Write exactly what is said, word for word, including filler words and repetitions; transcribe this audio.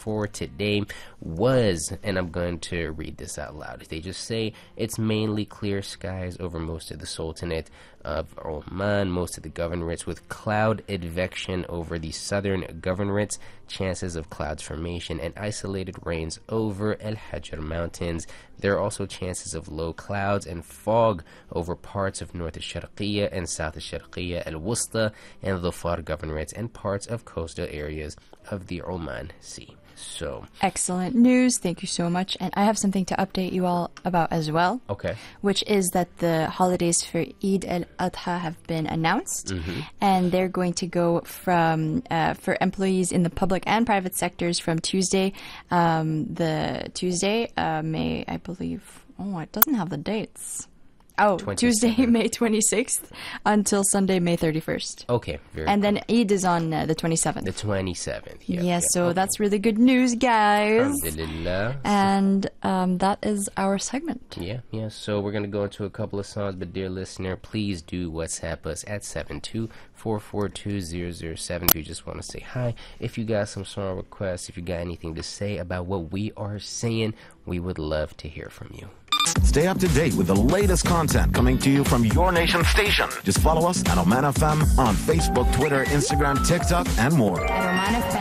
for today was, and I'm going to read this out loud. They just say it's mainly clear skies over most of the Sultanate of Oman, most of the governorates, with cloud advection over the southern governorates, chances of clouds formation, and isolated rains over El Hajar Mountains. There are also chances of low clouds and fog over parts of North al-Sharqiyya and South al-Sharqiyya, al-Wusta, and Dhofar governorates, and parts of coastal areas of the Oman Sea. So excellent news. Thank you so much. And I have something to update you all about as well. Okay. Which is that the holidays for Eid al-Adha have been announced. Mm-hmm. And they're going to go from, uh, for employees in the public and private sectors from Tuesday, um, the Tuesday, uh, May, I believe, oh, it doesn't have the dates. Oh, Tuesday, May twenty-sixth until Sunday, May thirty-first. Okay, very And cool. then Eid is on uh, the twenty-seventh. The twenty-seventh, yeah. Yeah, yeah. so Okay. that's really good news, guys. Alhamdulillah. And um, that is our segment. Yeah, yeah. So we're going to go into a couple of songs, but dear listener, please do WhatsApp us at seven two four four two zero zero seven if you just want to say hi. If you got some song requests, if you got anything to say about what we are saying, we would love to hear from you. Stay up to date with the latest content coming to you from your nation station. Just follow us at Oman F M on Facebook, Twitter, Instagram, TikTok, and more. At Oman F M.